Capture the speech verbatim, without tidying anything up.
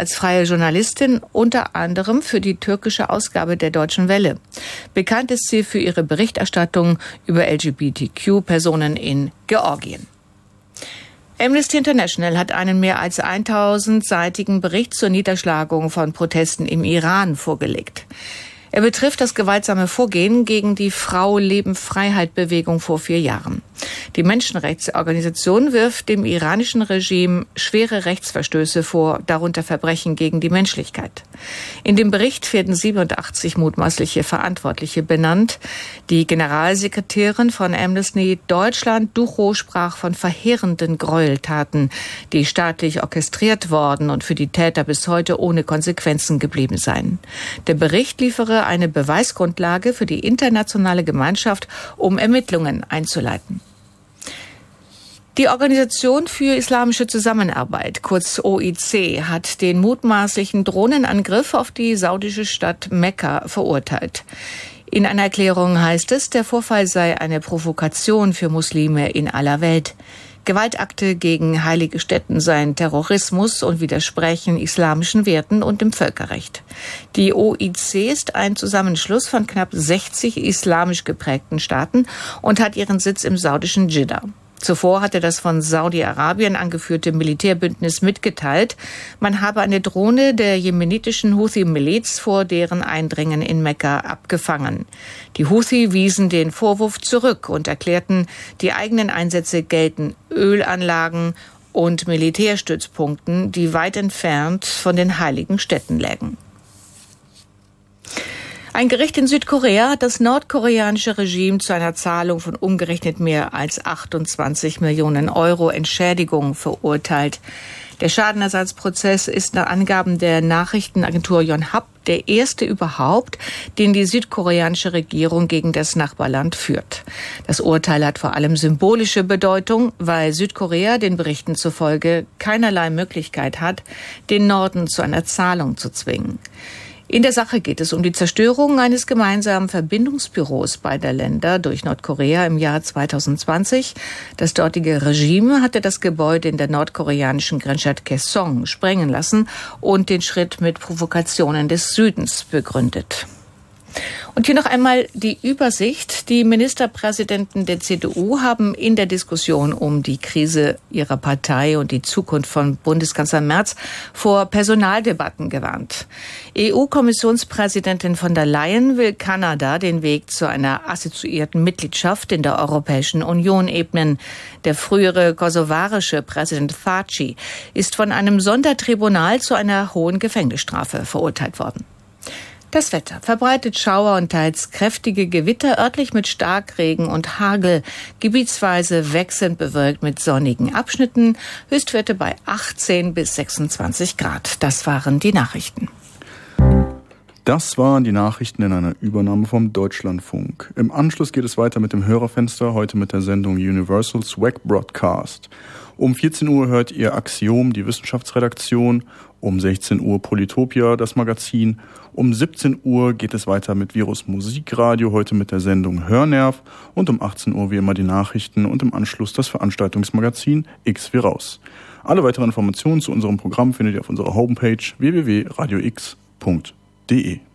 als freie Journalistin unter anderem für die türkische Ausgabe der Deutschen Welle. Bekannt ist sie für ihre Berichterstattung über L G B T Q-Personen in Georgien. Amnesty International hat einen mehr als tausendseitigen Bericht zur Niederschlagung von Protesten im Iran vorgelegt. Er betrifft das gewaltsame Vorgehen gegen die Frau-Leben-Freiheit-Bewegung vor vier Jahren. Die Menschenrechtsorganisation wirft dem iranischen Regime schwere Rechtsverstöße vor, darunter Verbrechen gegen die Menschlichkeit. In dem Bericht werden siebenundachtzig mutmaßliche Verantwortliche benannt. Die Generalsekretärin von Amnesty Deutschland, Duchow, sprach von verheerenden Gräueltaten, die staatlich orchestriert worden und für die Täter bis heute ohne Konsequenzen geblieben seien. Der Bericht liefere eine Beweisgrundlage für die internationale Gemeinschaft, um Ermittlungen einzuleiten. Die Organisation für Islamische Zusammenarbeit, kurz O I C, hat den mutmaßlichen Drohnenangriff auf die saudische Stadt Mekka verurteilt. In einer Erklärung heißt es, der Vorfall sei eine Provokation für Muslime in aller Welt. Gewaltakte gegen heilige Stätten seien Terrorismus und widersprechen islamischen Werten und dem Völkerrecht. Die O I C ist ein Zusammenschluss von knapp sechzig islamisch geprägten Staaten und hat ihren Sitz im saudischen Dschidda. Zuvor hatte das von Saudi-Arabien angeführte Militärbündnis mitgeteilt, man habe eine Drohne der jemenitischen Houthi-Miliz vor deren Eindringen in Mekka abgefangen. Die Houthi wiesen den Vorwurf zurück und erklärten, die eigenen Einsätze gelten Ölanlagen und Militärstützpunkten, die weit entfernt von den heiligen Städten lägen. Ein Gericht in Südkorea hat das nordkoreanische Regime zu einer Zahlung von umgerechnet mehr als achtundzwanzig Millionen Euro Entschädigung verurteilt. Der Schadenersatzprozess ist nach Angaben der Nachrichtenagentur Yonhap der erste überhaupt, den die südkoreanische Regierung gegen das Nachbarland führt. Das Urteil hat vor allem symbolische Bedeutung, weil Südkorea den Berichten zufolge keinerlei Möglichkeit hat, den Norden zu einer Zahlung zu zwingen. In der Sache geht es um die Zerstörung eines gemeinsamen Verbindungsbüros beider Länder durch Nordkorea im Jahr zweitausendzwanzig. Das dortige Regime hatte das Gebäude in der nordkoreanischen Grenzstadt Kaesong sprengen lassen und den Schritt mit Provokationen des Südens begründet. Und hier noch einmal die Übersicht. Die Ministerpräsidenten der C D U haben in der Diskussion um die Krise ihrer Partei und die Zukunft von Bundeskanzler Merz vor Personaldebatten gewarnt. E U-Kommissionspräsidentin von der Leyen will Kanada den Weg zu einer assoziierten Mitgliedschaft in der Europäischen Union ebnen. Der frühere kosovarische Präsident Thaci ist von einem Sondertribunal zu einer hohen Gefängnisstrafe verurteilt worden. Das Wetter: verbreitet Schauer und teils kräftige Gewitter, örtlich mit Starkregen und Hagel, gebietsweise wechselnd bewölkt mit sonnigen Abschnitten, Höchstwerte bei achtzehn bis sechsundzwanzig Grad. Das waren die Nachrichten. Das waren die Nachrichten in einer Übernahme vom Deutschlandfunk. Im Anschluss geht es weiter mit dem Hörerfenster, heute mit der Sendung Universal Swag Broadcast. Um vierzehn Uhr hört ihr Axiom, die Wissenschaftsredaktion. Um sechzehn Uhr Polytopia, das Magazin. Um siebzehn Uhr geht es weiter mit Virus Musikradio, heute mit der Sendung Hörnerv. Und um achtzehn Uhr wie immer die Nachrichten und im Anschluss das Veranstaltungsmagazin X wie raus. Alle weiteren Informationen zu unserem Programm findet ihr auf unserer Homepage w w w punkt radio x punkt d e.